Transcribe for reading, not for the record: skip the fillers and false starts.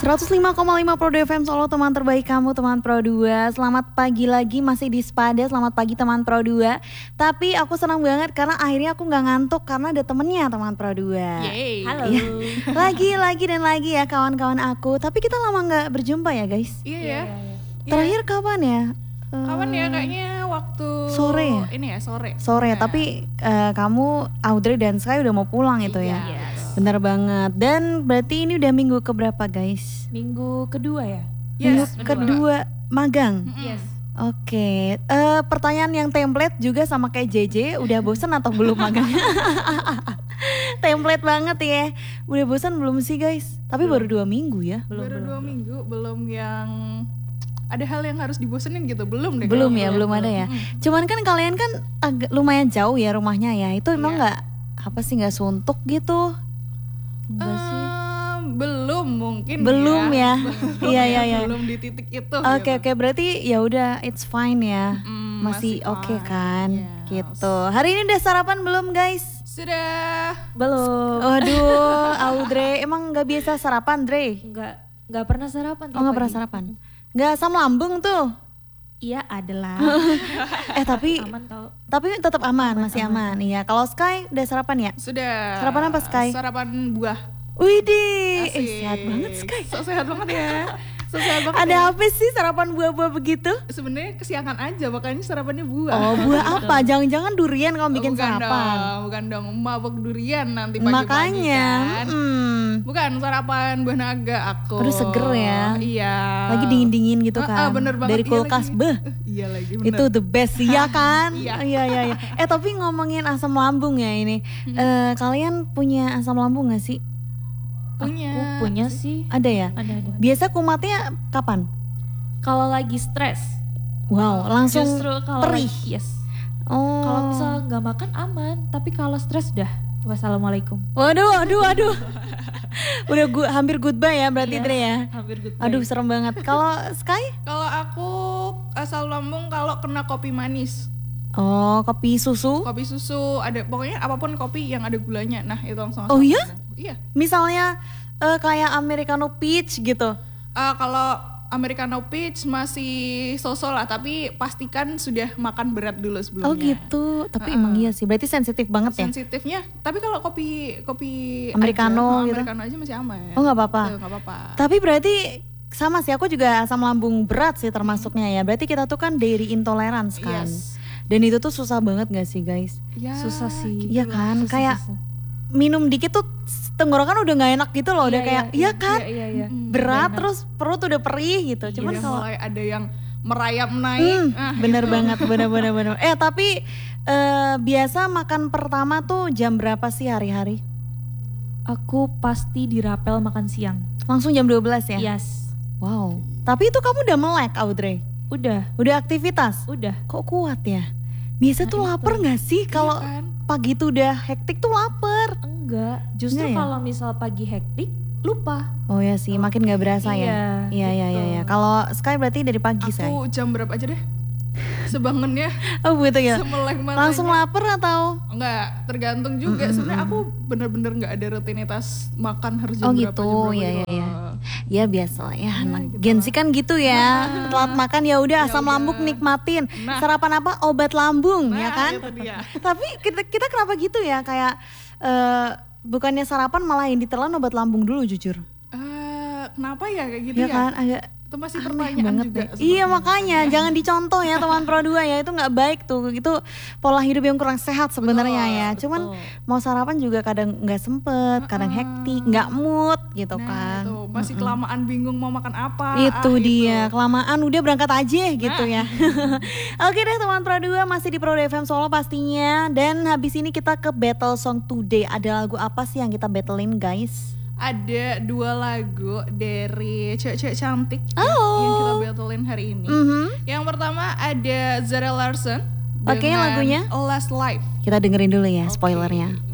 105,5 Pro 2 FM Solo, teman terbaik kamu, teman Pro 2. Selamat pagi lagi, masih di Spada. Selamat pagi teman Pro 2. Tapi aku senang banget karena akhirnya aku gak ngantuk karena ada temennya teman Pro 2. Yeay. Halo. Ya, lagi ya kawan-kawan aku. Tapi kita lama gak berjumpa ya guys. Iya ya. Terakhir kapan ya? Kapan ya, kayaknya waktu sore ya? Ini ya sore. Sore, Nah. tapi kamu, Audrey dan Sky udah mau pulang itu ya. Iya. Bener banget. Dan berarti ini udah minggu keberapa guys? Minggu kedua ya? Minggu Yes, kedua magang. Yes. Oke, pertanyaan yang template juga sama kayak JJ, udah bosen atau belum magang? Template banget ya. Udah bosen belum sih guys? Tapi baru 2 minggu ya. Baru 2 minggu, belum yang ada hal yang harus dibosenin gitu, belum deh. Belum kayaknya. ya, belum ada ya. Cuman kan kalian kan agak lumayan jauh ya rumahnya ya. Itu emang nggak apa sih, nggak suntuk gitu? Enggak sih. Belum mungkin. Belum ya. Belum Iya, ya, iya, iya. Belum di titik itu. Oke, berarti ya udah it's fine ya. Masih masih oke fine, kan? yes. Gitu. Hari ini udah sarapan belum guys? Sudah. Belum. Waduh, Audrey, emang nggak biasa sarapan, Dre? Nggak pernah sarapan. Oh, nggak pernah sarapan? Nggak asam lambung tuh? Iya adalah. Tapi Aman tau. tetap aman, masih aman. Iya, kalau Sky udah sarapan ya? Sudah. Sarapan apa, Sky? Sarapan buah. Widih, Asik. sehat banget Sky. So sehat banget ya. So sehat banget. Ada ya. apa sih sarapan buah-buah begitu? Sebenarnya kesiangan aja, makanya sarapannya buah. Oh, buah apa? Jangan-jangan durian kamu bikin bukan sarapan? Bukan dong, mabok durian nanti pagi-pagi Makanya, kan. Bukan sarapan buah naga aku. Aduh, seger ya. Iya. Lagi dingin-dingin gitu kan? Bener banget. Dari kulkas, lagi. beh. Iya lagi, bener. Itu the best, iya kan? Iya. Iya. Tapi ngomongin asam lambung ya ini. Kalian punya asam lambung gak sih? punya. Aku punya sih. Ada ya? Ada. Biasa kumatnya kapan? Kalau lagi stres. Wow, langsung Justru kalau perih. Yes. Oh. Kalau misal nggak makan aman, tapi kalau stres udah. Wassalamualaikum. Waduh. Udah hampir goodbye ya berarti Yes, Dre ya. Hampir good. Aduh, serem banget. Kalau Sky? Kalau aku asal lambung kalau kena kopi manis. Oh, kopi susu. Kopi susu, ada pokoknya apapun kopi yang ada gulanya. Nah, itu langsung Oh asam iya? lambung. Iya. Misalnya kayak Americano peach gitu. Kalau Americano peach masih so-so lah, tapi pastikan sudah makan berat dulu sebelumnya. Oh gitu. Tapi emang iya sih. Berarti sensitif banget ya. Sensitifnya, tapi kalau kopi Americano aja, gitu. Americano aja masih aman. Oh, nggak apa-apa. Nggak apa-apa. Tapi berarti sama sih, aku juga asam lambung berat sih termasuknya ya. Berarti kita tuh kan dairy intolerance kan. Yes. Dan itu tuh susah banget gak sih guys? Ya, Susah sih. Iya kan? Susah, Kayak susah. minum dikit tuh tenggorokan udah gak enak gitu loh. Udah kayak, iya kan? Iya. Berat Benar. terus perut udah perih gitu. Cuman udah kalau mulai ada yang merayap naik. bener banget, bener. Tapi biasa makan pertama tuh jam berapa sih hari-hari? Aku pasti dirapel makan siang. Langsung jam 12 ya? Yes. Wow. Tapi itu kamu udah melek, Audrey? Udah aktivitas? Udah. Kok kuat ya? Biasa tuh lapar gak sih? Kalau kan? pagi tuh udah hektik tuh lapar. Enggak. Justru Enggak ya? kalau misal pagi hektik lupa. Oh ya sih, makin gak berasa ya. Iya, gitu. Iya. Kalau Sky berarti dari pagi Sky? Aku jam berapa aja deh? Sebangunnya Oh gitu ya? semelek matanya. Langsung lapar atau? Enggak, tergantung juga. Sebenarnya aku bener-bener nggak ada rutinitas makan harus jam Oh berapa, gitu, jam berapa iya. gitu. Ya biasa lah ya, anak gitu Gen Z kan gitu ya. Telat makan ya udah asam udah. lambung nikmatin. Nah. Sarapan apa? Obat lambung ya Nah, kan? itu dia. Tapi kita kenapa gitu ya? Kayak bukannya sarapan malah yang ditelan obat lambung dulu jujur. Kenapa ya kayak gitu Ya ya? kan agak Itu masih aneh pertanyaan banget juga. deh. Iya makanya jangan dicontoh ya teman Pro 2 ya, itu nggak baik tuh. Itu pola hidup yang kurang sehat sebenarnya ya. Cuman mau sarapan juga kadang nggak sempet, kadang hektik, nggak mood gitu Nah, kan. itu masih kelamaan bingung mau makan apa. Itu dia, kelamaan udah berangkat aja gitu ya. Oke deh teman Pro 2, masih di Pro 2 FM Solo pastinya. Dan habis ini kita ke battle song today. Ada lagu apa sih yang kita battlein guys? Ada 2 lagu dari cewek-cewek cantik yang kita battlein hari ini. Yang pertama ada Zara Larsson Oke, dengan lagunya? Last Life. Kita dengerin dulu ya spoilernya.